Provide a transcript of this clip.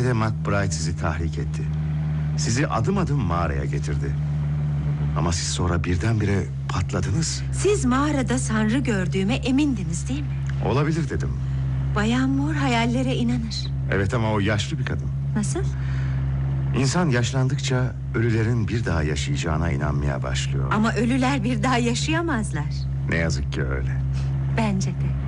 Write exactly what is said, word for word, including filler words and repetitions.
de McBride sizi tahrik etti. Sizi adım adım mağaraya getirdi. Ama siz sonra birdenbire patladınız. Siz mağarada Sanrı gördüğüme emindiniz değil mi? Olabilir dedim. Bayan Moore hayallere inanır. Evet, ama o yaşlı bir kadın. Nasıl? İnsan yaşlandıkça ölülerin bir daha yaşayacağına inanmaya başlıyor. Ama ölüler bir daha yaşayamazlar. Ne yazık ki öyle. Bence de.